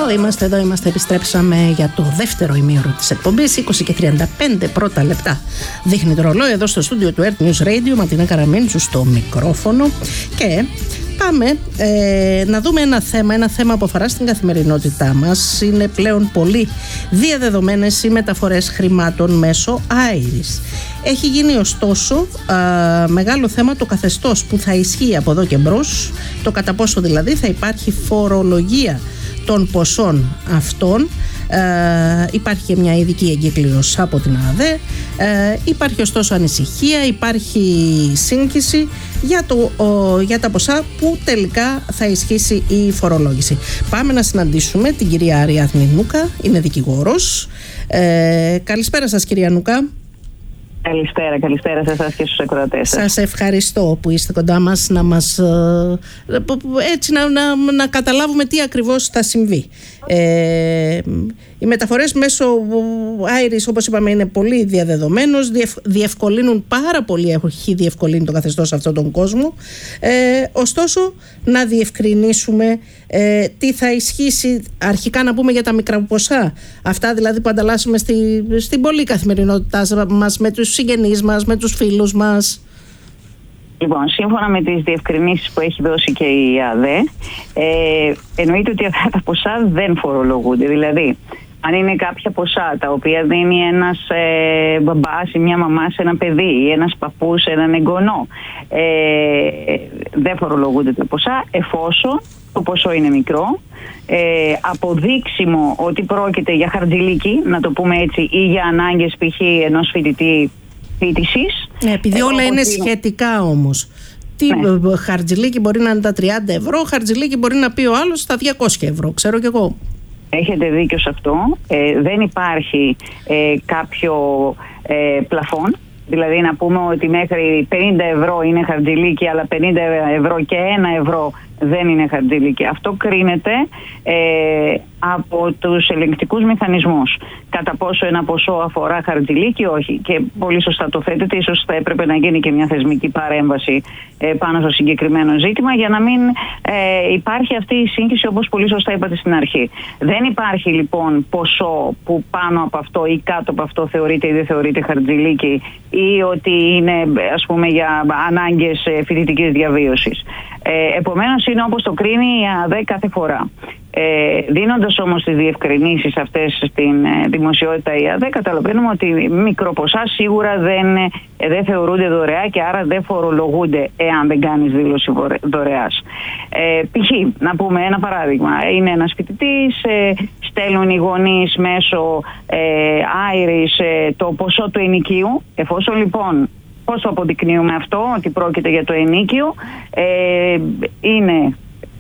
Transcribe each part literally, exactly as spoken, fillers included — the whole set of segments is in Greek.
εδώ είμαστε, εδώ είμαστε, επιστρέψαμε για το δεύτερο ημίωρο της εκπομπής. είκοσι και τριάντα πέντε πρώτα λεπτά δείχνει το ρολόι εδώ στο στούντιο του Earth News Radio. Ματίνα Καραμίντσου στο μικρόφωνο. Και πάμε ε, να δούμε ένα θέμα, ένα θέμα που αφορά στην καθημερινότητά μας. Είναι πλέον πολύ διαδεδομένες οι μεταφορές χρημάτων μέσω Άιρις. Έχει γίνει ωστόσο α, μεγάλο θέμα το καθεστώς που θα ισχύει από εδώ και μπρος, το κατά πόσο δηλαδή θα υπάρχει φορολογία των ποσών αυτών. Ε, υπάρχει και μια ειδική εγκύκλειος από την ΑΔΕ. Ε, υπάρχει ωστόσο ανησυχία, υπάρχει σύγχυση για, το, ο, για τα ποσά που τελικά θα ισχύσει η φορολόγηση. Πάμε να συναντήσουμε την κυρία Αριάδνη Νούκα, είναι δικηγόρος. Ε, καλησπέρα σας κυρία Νούκα. Καλησπέρα, καλησπέρα σε εσάς και στους ακροατές σας. Σας ευχαριστώ που είστε κοντά μας να μας έτσι να, να, να καταλάβουμε τι ακριβώς θα συμβεί. Ε, οι μεταφορές μέσω Άιρις, όπως είπαμε, είναι πολύ διαδεδομένος, διευ, διευκολύνουν πάρα πολύ, έχει διευκολύνει το καθεστώς σε αυτόν τον κόσμο. Ε, ωστόσο, να διευκρινίσουμε ε, τι θα ισχύσει, αρχικά να πούμε για τα μικρά ποσά, αυτά δηλαδή που ανταλλάσσουμε στη, στην πολλή καθημερινότητά μας, με τους συγγενείς μας, με τους φίλους μας. Λοιπόν, σύμφωνα με τις διευκρινήσεις που έχει δώσει και η ΑΔΕ, ε, εννοείται ότι αυτά τα ποσά δεν φορολογούνται. Δηλαδή, αν είναι κάποια ποσά τα οποία δίνει ένας ε, μπαμπάς ή μια μαμά σε ένα παιδί ή ένας παππούς σε έναν εγγονό, ε, δεν φορολογούνται τα ποσά εφόσον το ποσό είναι μικρό, ε, αποδείξιμο ότι πρόκειται για χαρτζηλίκι, να το πούμε έτσι, ή για ανάγκες π.χ. ενός φοιτητή φοιτησής. Ναι, επειδή ε, όλα είναι είναι σχετικά όμως. Τι ναι. Χαρτζηλίκι μπορεί να είναι τα τριάντα ευρώ, χαρτζηλίκι μπορεί να πει ο άλλος τα διακόσια ευρώ, ξέρω κι εγώ. Έχετε δίκιο σε αυτό. Ε, δεν υπάρχει ε, κάποιο ε, πλαφόν. Δηλαδή να πούμε ότι μέχρι πενήντα ευρώ είναι χαρτζηλίκι, αλλά πενήντα ευρώ και ένα ευρώ δεν είναι χαρτζηλίκι. Αυτό κρίνεται ε, από τους ελεγκτικούς μηχανισμούς. Κατά πόσο ένα ποσό αφορά χαρτζηλίκι, όχι. Και πολύ σωστά το θέτετε, ίσως θα έπρεπε να γίνει και μια θεσμική παρέμβαση ε, πάνω στο συγκεκριμένο ζήτημα για να μην ε, υπάρχει αυτή η σύγχυση, όπως πολύ σωστά είπατε στην αρχή. Δεν υπάρχει λοιπόν ποσό που πάνω από αυτό ή κάτω από αυτό θεωρείται ή δεν θεωρείται χαρτζηλίκι, ή ότι είναι, ας πούμε, για ανάγκες φοιτητικής διαβίωσης. Ε, επομένως είναι όπως το κρίνει η ΑΔΕ κάθε φορά. Ε, δίνοντας όμως τις διευκρινήσεις αυτές στην ε, δημοσιότητα η ΑΔΕ, καταλαβαίνουμε ότι μικροποσά σίγουρα δεν, ε, δεν θεωρούνται δωρεά και άρα δεν φορολογούνται εάν δεν κάνεις δήλωση δωρεάς. Ε, π.χ. να πούμε ένα παράδειγμα, είναι ένας φοιτητής, ε, στέλνουν οι γονείς μέσω ε, Άιρις ε, το ποσό του ενοικίου, εφόσον λοιπόν πώς το αποδεικνύουμε αυτό, ότι πρόκειται για το ενίκιο, ε, είναι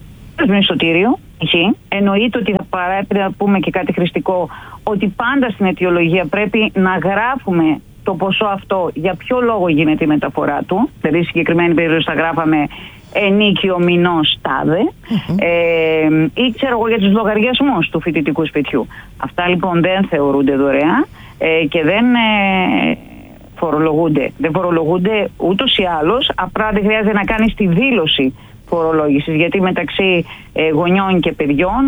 μισθωτήριο. Εννοείται ότι θα πρέπει να πούμε και κάτι χρηστικό, ότι πάντα στην αιτιολογία πρέπει να γράφουμε το ποσό αυτό, για ποιο λόγο γίνεται η μεταφορά του. Δηλαδή, συγκεκριμένη περίπτωση θα γράφαμε ενίκιο μηνός τάδε, mm-hmm. ε, ή ξέρω εγώ για τους λογαριασμούς του φοιτητικού σπιτιού. Αυτά λοιπόν δεν θεωρούνται δωρεά ε, και δεν ε, φορολογούνται. Δεν φορολογούνται ούτως ή άλλως, απλά δεν χρειάζεται να κάνεις τη δήλωση φορολόγησης, γιατί μεταξύ ε, γονιών και παιδιών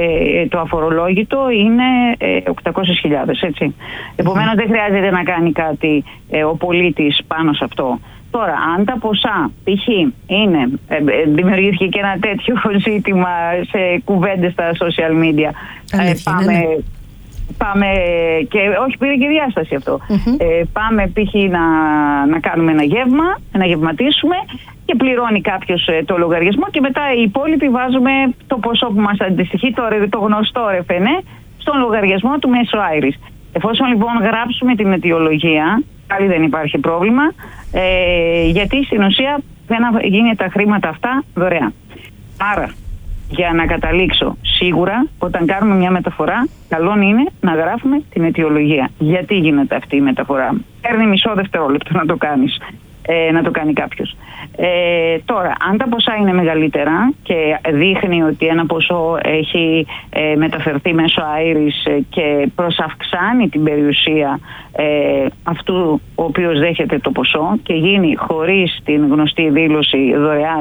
ε, το αφορολόγητο είναι ε, οκτακόσιες χιλιάδες, έτσι. Επομένως δεν χρειάζεται να κάνει κάτι ε, ο πολίτης πάνω σε αυτό. Τώρα, αν τα ποσά, π.χ. είναι, ε, δημιουργήθηκε και ένα τέτοιο ζήτημα σε κουβέντες στα social media, ε, πάμε... Ναι. Πάμε και όχι, πήρε και διάσταση αυτό. Mm-hmm. Ε, πάμε π.χ. να, να κάνουμε ένα γεύμα, να γευματίσουμε και πληρώνει κάποιος ε, το λογαριασμό και μετά οι υπόλοιποι βάζουμε το ποσό που μας αντιστοιχεί, το, το γνωστό ρεφενέ, στον λογαριασμό του μέσω Άιρις. Εφόσον λοιπόν γράψουμε την αιτιολογία, πάλι δεν υπάρχει πρόβλημα, ε, γιατί στην ουσία δεν γίνεται τα χρήματα αυτά δωρεάν. Άρα, για να καταλήξω, σίγουρα όταν κάνουμε μια μεταφορά, καλό είναι να γράφουμε την αιτιολογία. Γιατί γίνεται αυτή η μεταφορά. Παίρνει μισό δευτερόλεπτο να το κάνεις, ε, να το κάνει κάποιος. Ε, τώρα, αν τα ποσά είναι μεγαλύτερα και δείχνει ότι ένα ποσό έχει ε, μεταφερθεί μέσω Άιρις και προσαυξάνει την περιουσία ε, αυτού ο οποίος δέχεται το ποσό και γίνει χωρίς την γνωστή δήλωση δωρεάς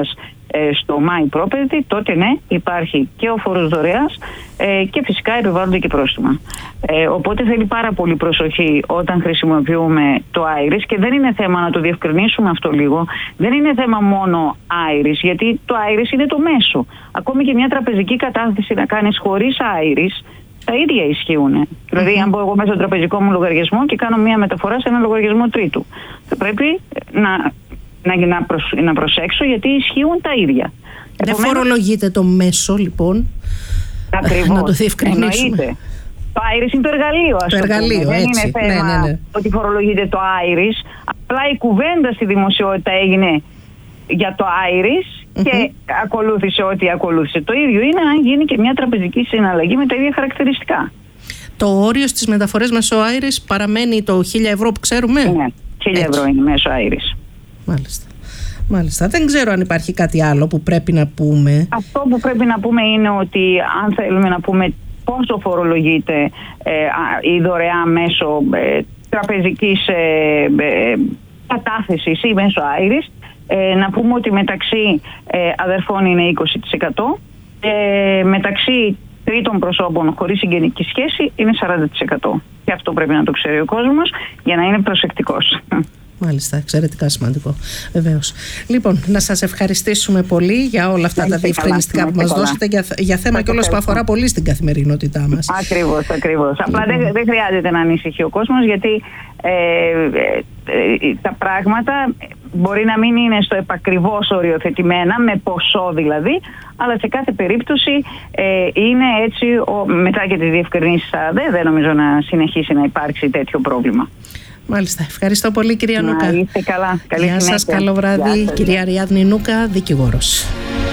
ε, στο My Property, τότε ναι, υπάρχει και ο φόρος δωρεάς ε, και φυσικά επιβάλλονται και πρόστιμα. Ε, οπότε θέλει πάρα πολύ προσοχή όταν χρησιμοποιούμε το Iris, και δεν είναι θέμα, να το διευκρινίσουμε αυτό λίγο, δεν είναι θέμα μόνο Iris, γιατί το Iris είναι το μέσο. Ακόμη και μια τραπεζική κατάθεση να κάνεις χωρίς Iris, τα ίδια ισχύουν. Mm-hmm. Δηλαδή, αν μπω εγώ μέσα στον τραπεζικό μου λογαριασμό και κάνω μια μεταφορά σε ένα λογαριασμό τρίτου, θα πρέπει να, να, να, προσ, να προσέξω, γιατί ισχύουν τα ίδια. Δεν Επομένως, φορολογείται το μέσο, λοιπόν. Ακριβώς. Να το διευκρινίσουμε. Εννοείται. Το Iris είναι το εργαλείο, ας το εργαλείο, πούμε. έτσι. Δεν είναι θέμα ναι, ναι, ναι. ότι φορολογείται το Iris. Απλά η κουβέντα στη δημοσιότητα έγινε για το Iris mm-hmm. και ακολούθησε ό,τι ακολούθησε. Το ίδιο είναι αν γίνει και μια τραπεζική συναλλαγή με τα ίδια χαρακτηριστικά. Το όριο στις μεταφορές μέσω Iris παραμένει το χίλια ευρώ που ξέρουμε. Ναι, χίλια ευρώ είναι μέσω Iris. Μάλιστα. Μάλιστα. Δεν ξέρω αν υπάρχει κάτι άλλο που πρέπει να πούμε. Αυτό που πρέπει να πούμε είναι ότι αν θέλουμε να πούμε πόσο φορολογείται ε, η δωρεά μέσω ε, τραπεζικής ε, ε, κατάθεσης ή μέσω Iris, ε, να πούμε ότι μεταξύ ε, αδερφών είναι είκοσι τοις εκατό και ε, μεταξύ τρίτων προσώπων χωρίς συγγενική σχέση είναι σαράντα τοις εκατό. Και αυτό πρέπει να το ξέρει ο κόσμος για να είναι προσεκτικός. Μάλιστα, εξαιρετικά σημαντικό. Βεβαίως. Λοιπόν, να σας ευχαριστήσουμε πολύ για όλα αυτά τα διευκρινιστικά που μας δώσατε για, για θέμα και όλος που αφορά πολύ στην καθημερινότητά μας. Ακριβώς, ακριβώς. Απλά δεν, δεν χρειάζεται να ανησυχεί ο κόσμος, γιατί ε, ε, ε, τα πράγματα μπορεί να μην είναι στο επακριβώς οριοθετημένα, με ποσό δηλαδή, αλλά σε κάθε περίπτωση ε, είναι έτσι, ο, μετά και τις διευκρινήσεις ΑΔΕ, δεν νομίζω να συνεχίσει να υπάρξει τέτοιο πρόβλημα. Μάλιστα. Ευχαριστώ πολύ, κυρία Νούκα. Να είστε καλά. Καλή Γεια σας, καλό βράδυ. Κυρία Αριάδνη Νούκα, δικηγόρος.